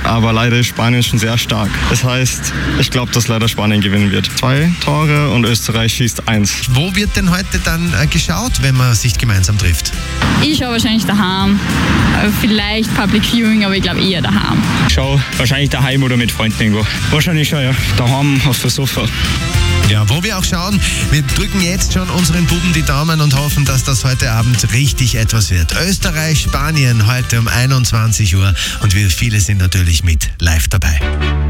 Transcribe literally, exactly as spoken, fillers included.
aber leider ist Spanien schon sehr stark. Das heißt, ich glaube, dass leider Spanien gewinnen wird. Zwei Tore und Österreich schießt eins. Wo wird denn heute dann äh, geschaut, wenn man sich gemeinsam trifft? Ich schaue wahrscheinlich daheim. Vielleicht Public Viewing, aber ich glaube eher daheim. Ich schaue wahrscheinlich daheim oder mit Freunden irgendwo. Wahrscheinlich schon, ja. Daheim auf der Sofa. Ja, wo wir auch schauen, wir drücken jetzt schon unseren Buben die Daumen und hoffen, dass das heute Abend richtig etwas wird. Österreich, Spanien heute um einundzwanzig Uhr und wir viele sind natürlich mit live dabei.